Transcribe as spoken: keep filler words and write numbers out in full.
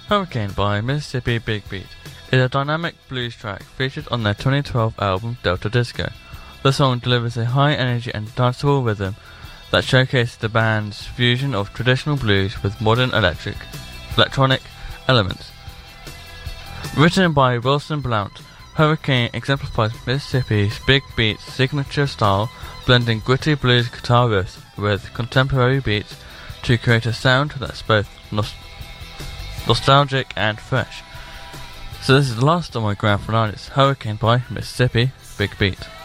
Hurricane by Mississippi Big Beat is a dynamic blues track featured on their twenty twelve album Delta Disco. The song delivers a high energy and danceable rhythm that showcases the band's fusion of traditional blues with modern electric, electronic elements. Written by Wilson Blount, Hurricane exemplifies Mississippi's Big Beat's signature style, blending gritty blues guitar riffs with contemporary beats to create a sound that's both nost- nostalgic and fresh. So this is the last of my grand finales, Hurricane by Mississippi Big Beat.